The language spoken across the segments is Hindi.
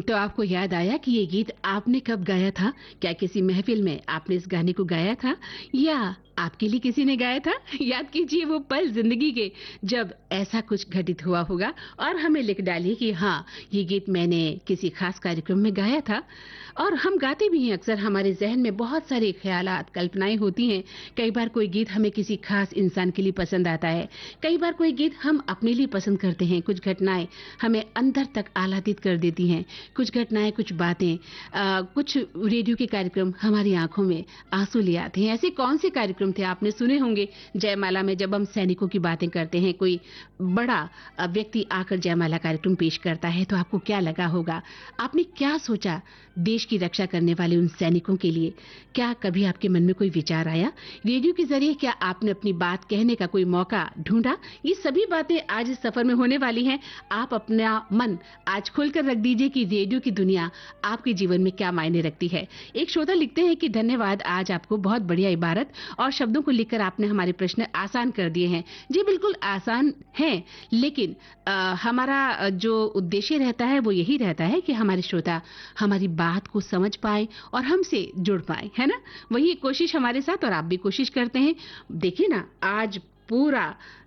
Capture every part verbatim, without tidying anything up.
तो आपको याद आया कि ये गीत आपने कब गाया था? क्या किसी महफिल में आपने इस गाने को गाया था या आपके लिए किसी ने गाया था? याद कीजिए वो पल जिंदगी के जब ऐसा कुछ घटित हुआ होगा और हमें लिख डालिए कि हाँ, ये गीत मैंने किसी खास कार्यक्रम में गाया था। और हम गाते भी हैं, अक्सर हमारे ज़हन में बहुत सारे ख़यालात, कल्पनाएँ होती हैं। कई बार कोई गीत हमें किसी खास इंसान के लिए पसंद आता है, कई बार कोई गीत हम अपने लिए पसंद करते हैं। कुछ घटनाएँ हमें अंदर तक आह्लादित कर देती हैं, कुछ घटनाएँ, कुछ बातें, अ, कुछ रेडियो के कार्यक्रम हमारी आँखों में आंसू ले आते हैं। ऐसे कौन से कार्यक्रम थे? आपने सुने होंगे जयमाला में जब हम सैनिकों की बातें करते हैं, कोई बड़ा अ, व्यक्ति आकर जयमाला कार्यक्रम पेश करता है तो आपको क्या लगा होगा? आपने क्या सोचा देश की रक्षा करने वाले उन सैनिकों के लिए? क्या कभी आपके मन में कोई विचार आया? रेडियो के ज़रिए क्या आपने अपनी बात कहने का कोई मौका ढूँढा? ये सभी बातें आज इस सफ़र में होने वाली हैं। आप अपना मन आज खोलकर रख दीजिए कि रेडियो की दुनिया आपके जीवन में क्या मायने रखती है। एक श्रोता लिखते हैं कि धन्यवाद, आज आपको बहुत बढ़िया इबारत और शब्दों को लिखकर आपने हमारे प्रश्न आसान कर दिए हैं। जी बिल्कुल आसान हैं, लेकिन अ, हमारा अ, जो उद्देश्य रहता है वो यही रहता है कि हमारे श्रोता हमारी बात को समझ पाए और हमसे जुड़ पाए, है ना? वही कोशिश हमारे साथ और आप भी कोशिश करते हैं। देखिए ना, आज पूरा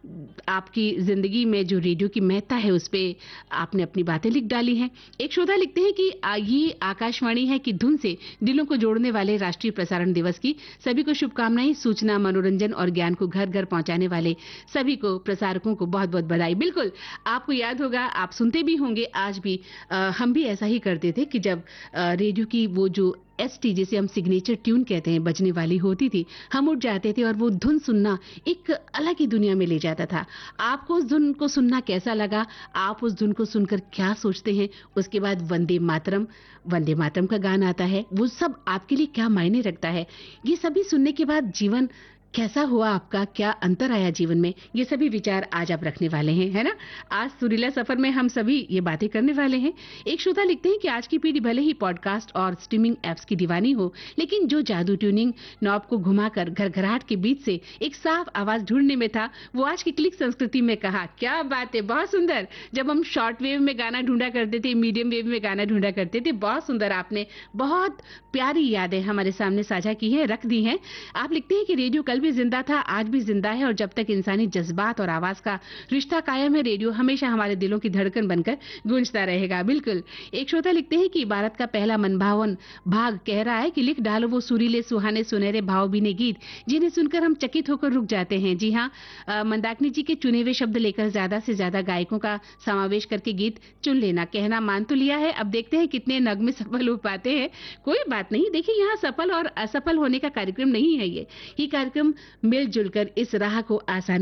आपकी जिंदगी में जो रेडियो की महत्ता है उस पे आपने अपनी बातें लिख डाली हैं। एक श्रोता लिखते हैं कि आ, ये आकाशवाणी है कि धुन से दिलों को जोड़ने वाले राष्ट्रीय प्रसारण दिवस की सभी को शुभकामनाएं। सूचना, मनोरंजन और ज्ञान को घर घर पहुंचाने वाले सभी को, प्रसारकों को बहुत बहुत बधाई। बिल्कुल आपको याद होगा, आप सुनते भी होंगे, आज भी आ, हम भी ऐसा ही करते थे कि जब आ, रेडियो की वो जो एस टी, जिसे हम सिग्नेचर ट्यून कहते हैं, बजने वाली होती थी, हम उठ जाते थे और वो धुन सुनना एक अलग ही दुनिया में ले जाता था। आपको उस धुन को सुनना कैसा लगा? आप उस धुन को सुनकर क्या सोचते हैं? उसके बाद वंदे मातरम, वंदे मातरम का गाना आता है, वो सब आपके लिए क्या मायने रखता है? ये सभी सुनने के बाद जीवन कैसा हुआ आपका? क्या अंतर आया जीवन में? ये सभी विचार आज आप रखने वाले हैं, है ना? आज सुरीला सफर में हम सभी ये बातें करने वाले हैं। एक श्रोता लिखते हैं कि आज की पीढ़ी भले ही पॉडकास्ट और स्ट्रीमिंग एप्स की दीवानी हो, लेकिन जो जादू ट्यूनिंग नॉब को घुमाकर घरघराहट के बीच से एक साफ आवाज ढूंढने में था, वो आज की क्लिक संस्कृति में कहा। क्या बात है, बहुत सुंदर। जब हम शॉर्ट वेव में गाना ढूंढा करते थे, मीडियम वेव में गाना ढूंढा करते थे, बहुत सुंदर। आपने बहुत प्यारी यादें हमारे सामने साझा की हैं, रख दी हैं। आप लिखते हैं कि रेडियो कल भी जिंदा था, आज भी जिंदा है, और जब तक इंसानी जज्बात और आवाज का रिश्ता कायम है, रेडियो हमेशा हमारे दिलों की धड़कन बनकर गूंजता रहेगा। बिल्कुल। एक श्रोता लिखते हैं कि भारत का पहला मनभावन भाग कह रहा है कि लिख डालो वो सुरीले, सुहाने, सुनहरे भावभीने गीत जिन्हें सुनकर हम चकित होकर रुक जाते हैं। जी हाँ, मंदाकिनी जी के चुने हुए शब्द लेकर ज्यादा से ज्यादा गायकों का समावेश करके गीत चुन लेना। कहना मान तो लिया है, अब देखते हैं कितने नगमे सफल हो पाते हैं। कोई बात नहीं, देखिए यहाँ सफल और असफल होने का कार्यक्रम नहीं है। ये ये कार्यक्रम मिलजुल कर इस राह को आसान